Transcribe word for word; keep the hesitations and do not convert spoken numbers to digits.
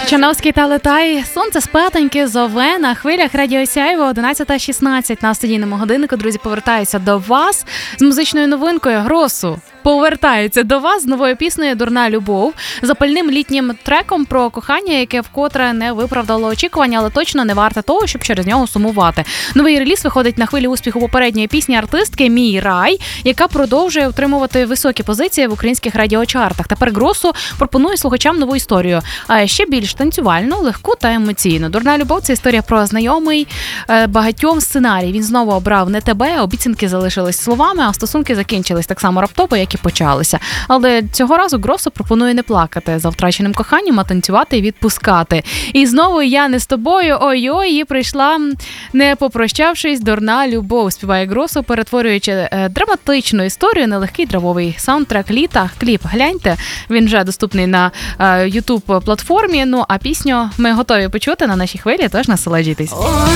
Чановський та Летай, сонце спатоньки, зове на хвилях Радіо Сяйво, одинадцята шістнадцять на студійному годиннику. Друзі, повертаюся до вас з музичною новинкою Гросу. Повертається до вас з новою піснею «Дурна любов», запальним літнім треком про кохання, яке вкотре не виправдало очікування, але точно не варте того, щоб через нього сумувати. Новий реліз виходить на хвилі успіху попередньої пісні артистки «Мій рай», яка продовжує утримувати високі позиції в українських радіочартах. Тепер Гросу пропонує слухачам нову історію, а ще більш танцювальну, легку та емоційну. «Дурна любов» – це історія про знайомий багатьом сценарій. Він знову обрав не тебе, обіцянки залишились словами, а стосунки закінчились так само раптово, як і почалися. Але цього разу Гросу пропонує не плакати за втраченим коханням, а танцювати і відпускати. І знову я не з тобою, ой-ой, і прийшла, не попрощавшись, дурна любов, співає Гросу, перетворюючи драматичну історію на легкий драйвовий саундтрек літа. Кліп гляньте, він вже доступний на YouTube-платформі, ну а пісню ми готові почути на нашій хвилі, тож насолоджуйтесь.